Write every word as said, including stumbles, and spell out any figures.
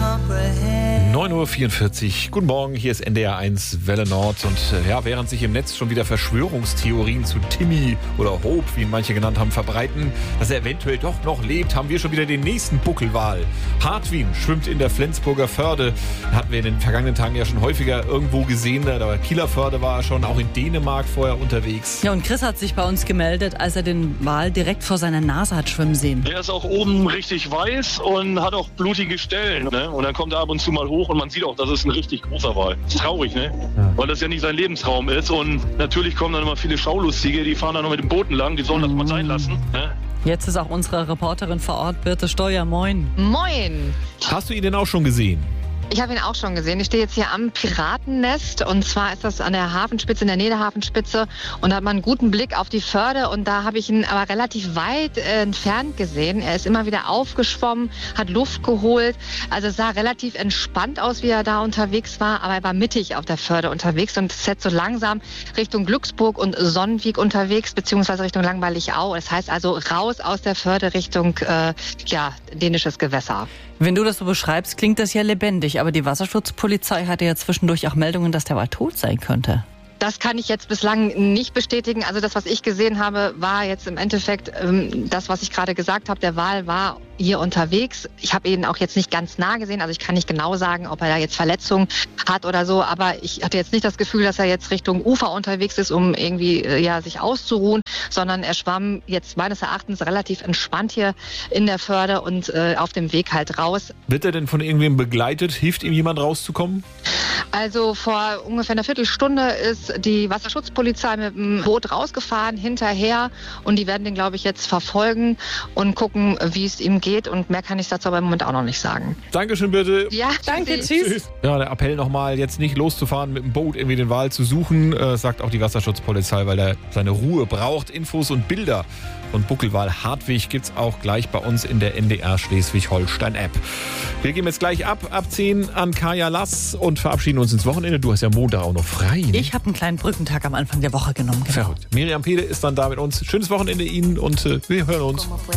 neun Uhr vierundvierzig. Guten Morgen, hier ist N D R eins Welle Nord. Und äh, ja, während sich im Netz schon wieder Verschwörungstheorien zu Timmy oder Hope, wie ihn manche genannt haben, verbreiten, dass er eventuell doch noch lebt, haben wir schon wieder den nächsten Buckelwal. Hartwin schwimmt in der Flensburger Förde. Hatten wir in den vergangenen Tagen ja schon häufiger irgendwo gesehen. Da Kieler Förde war er schon, auch in Dänemark vorher unterwegs. Ja, und Chris hat sich bei uns gemeldet, als er den Wal direkt vor seiner Nase hat schwimmen sehen. Der ist auch oben richtig weiß und hat auch blutige Stellen. Ne? Und dann kommt er ab und zu mal hoch und man sieht auch, das ist ein richtig großer Wal. Das ist traurig, ne? Ja. Weil das ja nicht sein Lebensraum ist. Und natürlich kommen dann immer viele Schaulustige, die fahren dann noch mit den Booten lang, die sollen das mal sein lassen. Ne? Jetzt ist auch unsere Reporterin vor Ort, Birte Steuer. Moin. Moin. Hast du ihn denn auch schon gesehen? Ich habe ihn auch schon gesehen. Ich stehe jetzt hier am Piratennest und zwar ist das an der Hafenspitze, in der Nähe der Hafenspitze und da hat man einen guten Blick auf die Förde und da habe ich ihn aber relativ weit äh, entfernt gesehen. Er ist immer wieder aufgeschwommen, hat Luft geholt, also es sah relativ entspannt aus, wie er da unterwegs war, aber er war mittig auf der Förde unterwegs und ist jetzt so langsam Richtung Glücksburg und Sonnenwiek unterwegs, beziehungsweise Richtung Langweilig-Au. Das heißt also raus aus der Förde Richtung äh, ja, dänisches Gewässer. Wenn du das so beschreibst, klingt das ja lebendig. Aber die Wasserschutzpolizei hatte ja zwischendurch auch Meldungen, dass der Wal tot sein könnte. Das kann ich jetzt bislang nicht bestätigen. Also das, was ich gesehen habe, war jetzt im Endeffekt ähm, das, was ich gerade gesagt habe. Der Wal war hier unterwegs. Ich habe ihn auch jetzt nicht ganz nah gesehen. Also ich kann nicht genau sagen, ob er da jetzt Verletzungen hat oder so. Aber ich hatte jetzt nicht das Gefühl, dass er jetzt Richtung Ufer unterwegs ist, um irgendwie äh, ja sich auszuruhen, sondern er schwamm jetzt meines Erachtens relativ entspannt hier in der Förde und äh, auf dem Weg halt raus. Wird er denn von irgendwem begleitet? Hilft ihm jemand rauszukommen? Also vor ungefähr einer Viertelstunde ist die Wasserschutzpolizei mit dem Boot rausgefahren, hinterher. Und die werden den, glaube ich, jetzt verfolgen und gucken, wie es ihm geht. Und mehr kann ich dazu aber im Moment auch noch nicht sagen. Dankeschön, bitte. Ja, danke, tschüss. tschüss. Ja, der Appell nochmal, jetzt nicht loszufahren mit dem Boot, irgendwie den Wal zu suchen, äh, sagt auch die Wasserschutzpolizei, weil er seine Ruhe braucht. Infos und Bilder von Buckelwal Hartwig gibt's auch gleich bei uns in der N D R Schleswig-Holstein-App. Wir gehen jetzt gleich ab, ab zehn an Kaya Lass und verabschieden uns ins Wochenende. Du hast ja Montag auch noch frei. Ne? Ich habe einen kleinen Brückentag am Anfang der Woche genommen. Genau. Verrückt. Miriam Pede ist dann da mit uns. Schönes Wochenende Ihnen und äh, wir hören uns.